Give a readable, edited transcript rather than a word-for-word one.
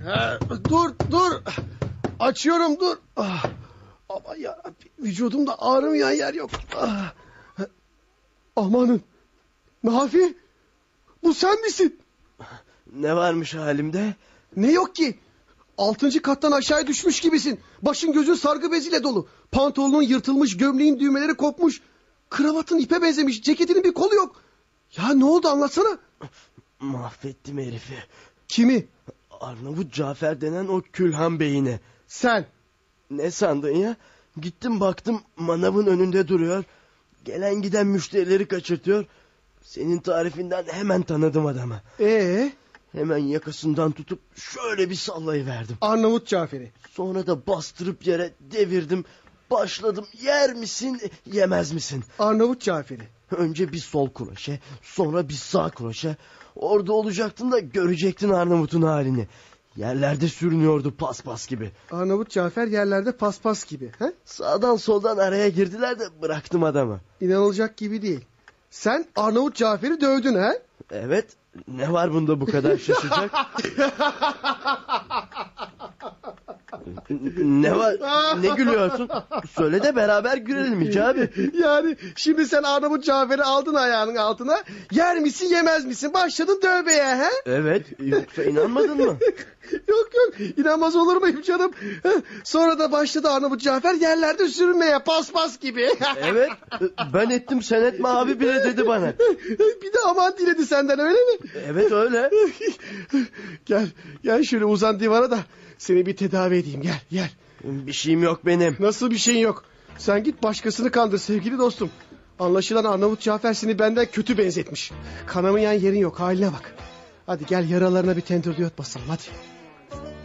Dur. Açıyorum, dur. Aman yarabbim, vücudumda ağrımayan yer yok. Amanın. Nafi, bu sen misin? Ne varmış halimde? Ne yok ki? 6. kattan aşağıya düşmüş gibisin. Başın gözün sargı beziyle dolu. Pantolonun yırtılmış, gömleğin düğmeleri kopmuş. Kravatın ipe benzemiş, ceketinin bir kolu yok. Ya ne oldu, anlatsana. Mahvettim herifi. Kimi? Arnavut Cafer denen o Külhan Bey'ine. Sen. Ne sandın ya? Gittim baktım manavın önünde duruyor. Gelen giden müşterileri kaçırtıyor. Senin tarifinden hemen tanıdım adamı. Hemen yakasından tutup şöyle bir sallayıverdim. Arnavut Cafer'i. Sonra da bastırıp yere devirdim. Başladım, yer misin yemez misin? Arnavut Cafer'i. Önce bir sol kroşe, sonra bir sağ kroşe. Orada olacaktın da görecektin Arnavut'un halini. Yerlerde sürünüyordu paspas gibi. Arnavut Cafer yerlerde paspas gibi. He? Sağdan soldan araya girdiler de bıraktım adamı. İnanılacak gibi değil. Sen Arnavut Cafer'i dövdün ha? Evet. Ne var bunda bu kadar şaşacak? Ne var? Ne gülüyorsun? Söyle de beraber gülelim Hicabi. Yani şimdi sen Arnavut Cafer'i aldın ayağının altına. Yer misin yemez misin? Başladın dövmeye ha? Evet. Yoksa inanmadın mı? Yok inanmaz olur muyum canım? Sonra da başladı Arnavut Cafer yerlerde sürünmeye paspas gibi. Evet. Ben ettim sen etme abi bile dedi bana. Bir de aman diledi senden, öyle mi? Evet öyle. Gel şöyle uzan divana da seni bir tedavi edeyim, gel. Bir şeyim yok benim. Nasıl bir şeyin yok? Sen git başkasını kandır sevgili dostum. Anlaşılan Arnavut Cafer seni benden kötü benzetmiş. Kanamayan yerin yok, haline bak. Hadi gel, yaralarına bir tendürdiyot basalım hadi.